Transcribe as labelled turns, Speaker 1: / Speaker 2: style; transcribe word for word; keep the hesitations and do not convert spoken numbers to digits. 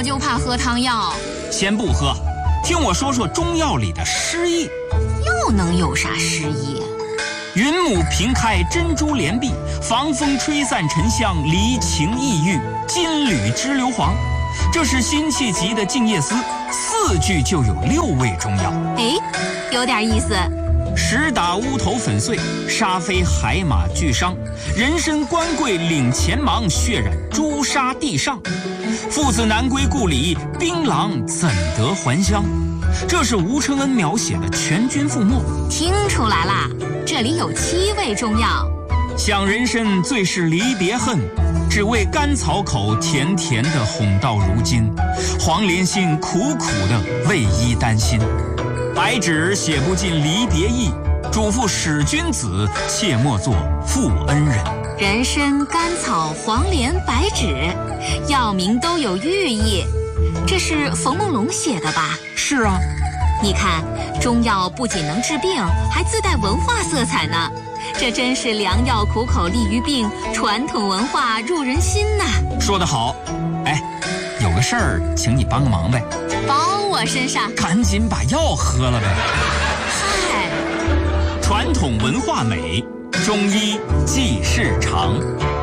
Speaker 1: 药就怕喝汤药。
Speaker 2: 先不喝，听我说说中药里的诗意。
Speaker 1: 又能有啥诗意？
Speaker 2: 云母平开珍珠帘碧，防风吹散沉香，离情抑郁，金缕织硫磺。这是辛弃疾的《静夜思》，四句就有六味中药。
Speaker 1: 哎，有点意思。
Speaker 2: 石打乌头粉碎，沙飞海马俱伤。人参官贵领前忙，血染朱砂地上。父子难归故里，槟榔怎得还乡？这是吴承恩描写的全军覆没。
Speaker 1: 听出来啦，这里有七味中药。
Speaker 2: 想人参最是离别恨，只为甘草口甜甜的哄到如今。黄连心苦苦的为伊担心。白纸写不尽离别意，嘱咐使君子，切莫作负恩人。
Speaker 1: 人参、甘草、黄连、白芷，药名都有寓意。这是冯梦龙写的吧？
Speaker 2: 是啊。
Speaker 1: 你看，中药不仅能治病，还自带文化色彩呢。这真是良药苦口利于病，传统文化入人心呐。
Speaker 2: 说得好。哎，有个事儿，请你帮个忙呗。
Speaker 1: 包我身上。
Speaker 2: 赶紧把药喝了呗。
Speaker 1: 嗨，
Speaker 2: 传统文化美，中医济世长。